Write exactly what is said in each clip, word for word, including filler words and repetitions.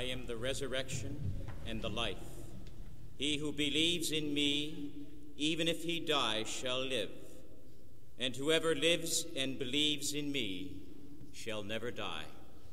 am the resurrection and the life. He who believes in me, even if he die, shall live. And whoever lives and believes in me shall never die.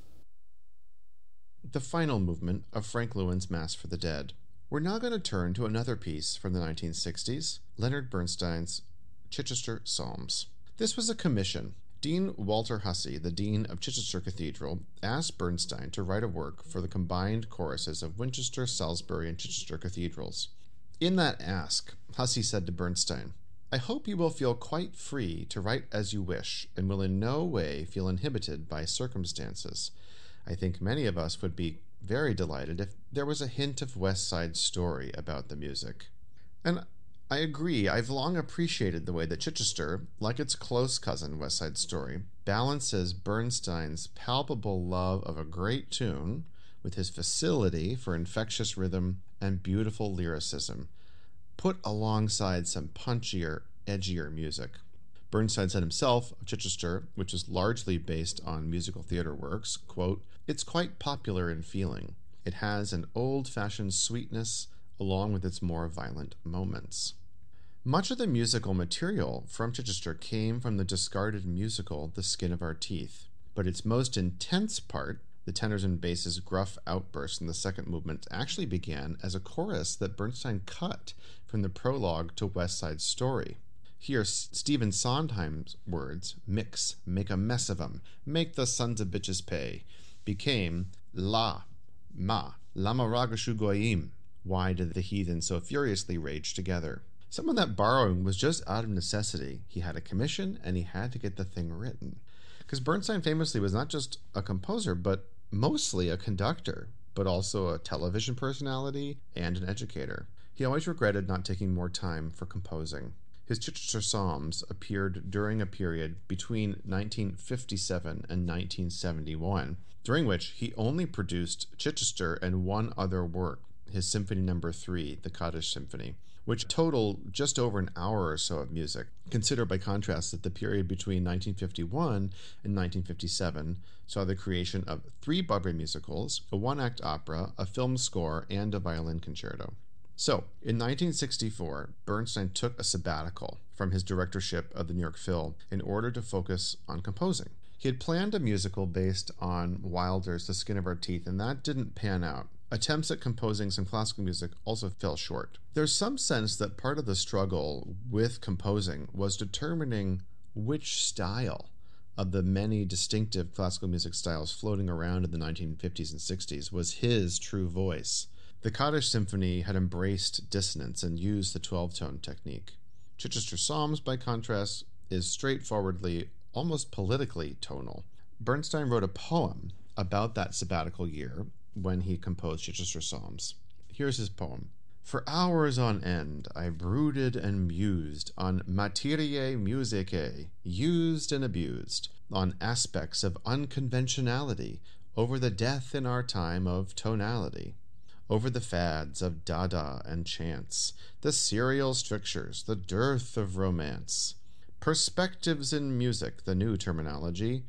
The final movement of Frank Lewin's Mass for the Dead. We're now going to turn to another piece from the nineteen sixties, Leonard Bernstein's Chichester Psalms. This was a commission. Dean Walter Hussey, the Dean of Chichester Cathedral, asked Bernstein to write a work for the combined choruses of Winchester, Salisbury, and Chichester cathedrals. In that ask, Hussey said to Bernstein, "I hope you will feel quite free to write as you wish, and will in no way feel inhibited by circumstances. I think many of us would be very delighted if there was a hint of West Side Story about the music." And I agree. I've long appreciated the way that Chichester, like its close cousin West Side Story, balances Bernstein's palpable love of a great tune with his facility for infectious rhythm and beautiful lyricism, put alongside some punchier, edgier music. Bernstein said himself of Chichester, which is largely based on musical theater works, quote, "It's quite popular in feeling. It has an old-fashioned sweetness along with its more violent moments." Much of the musical material from Chichester came from the discarded musical The Skin of Our Teeth, but its most intense part, the tenors and basses' gruff outbursts in the second movement, actually began as a chorus that Bernstein cut from the prologue to West Side Story. Here, Stephen Sondheim's words, "Mix, make a mess of 'em, make the sons of bitches pay," became La, Ma, Lama Ragashu Goyim. Why did the heathen so furiously rage together? Some of that borrowing was just out of necessity. He had a commission, and he had to get the thing written. Because Bernstein famously was not just a composer, but mostly a conductor, but also a television personality and an educator. He always regretted not taking more time for composing. His Chichester Psalms appeared during a period between nineteen fifty-seven and nineteen seventy-one, during which he only produced Chichester and one other work, his Symphony Number Three, the Kaddish Symphony, which totaled just over an hour or so of music. Consider by contrast that the period between nineteen fifty-one and nineteen fifty-seven saw the creation of three Broadway musicals, a one-act opera, a film score, and a violin concerto. So, in nineteen sixty-four, Bernstein took a sabbatical from his directorship of the New York Phil in order to focus on composing. He had planned a musical based on Wilder's The Skin of Our Teeth, and that didn't pan out. Attempts at composing some classical music also fell short. There's some sense that part of the struggle with composing was determining which style of the many distinctive classical music styles floating around in the nineteen fifties and sixties was his true voice. The Kaddish Symphony had embraced dissonance and used the twelve-tone technique. Chichester Psalms, by contrast, is straightforwardly, almost politically tonal. Bernstein wrote a poem about that sabbatical year when he composed Chichester Psalms. Here's his poem. "For hours on end I brooded and mused on materiae musicae, used and abused, on aspects of unconventionality, over the death in our time of tonality, over the fads of dada and chance, the serial strictures, the dearth of romance, perspectives in music, the new terminology,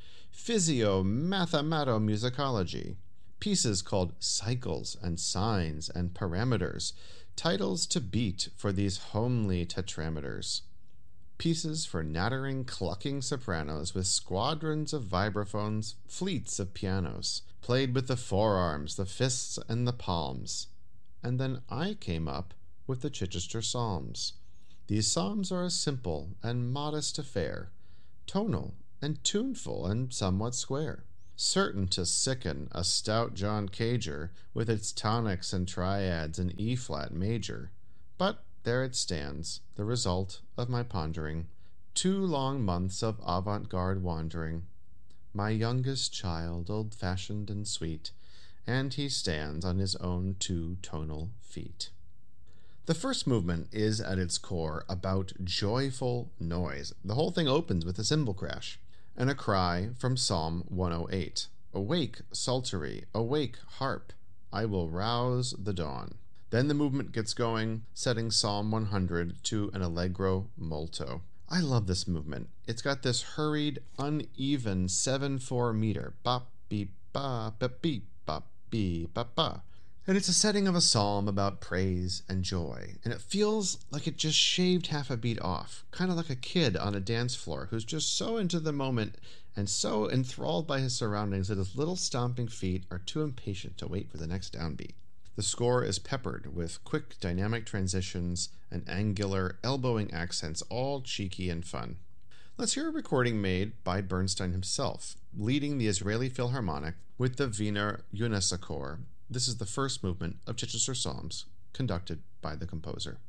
physio-mathemato-musicology, pieces called cycles and signs and parameters, titles to beat for these homely tetrameters, pieces for nattering, clucking sopranos with squadrons of vibraphones, fleets of pianos, played with the forearms, the fists, and the palms. And then I came up with the Chichester Psalms. These psalms are a simple and modest affair, tonal and tuneful and somewhat square, certain to sicken a stout John Cager with its tonics and triads in E-flat major. But there it stands, the result of my pondering, two long months of avant-garde wandering. My youngest child, old-fashioned and sweet, and he stands on his own two tonal feet." The first movement is, at its core, about joyful noise. The whole thing opens with a cymbal crash and a cry from Psalm one oh eight. "Awake, psaltery, awake, harp, I will rouse the dawn." Then the movement gets going, setting Psalm one hundred to an allegro molto. I love this movement. It's got this hurried, uneven seven four meter. Bop, beep, ba, beep, beep, bop, Be ba ba. And it's a setting of a psalm about praise and joy, and it feels like it just shaved half a beat off, kind of like a kid on a dance floor who's just so into the moment and so enthralled by his surroundings that his little stomping feet are too impatient to wait for the next downbeat. The score is peppered with quick dynamic transitions and angular, elbowing accents, all cheeky and fun. Let's hear a recording made by Bernstein himself, leading the Israeli Philharmonic with the Wiener Unesachor. This is the first movement of Chichester Psalms, conducted by the composer.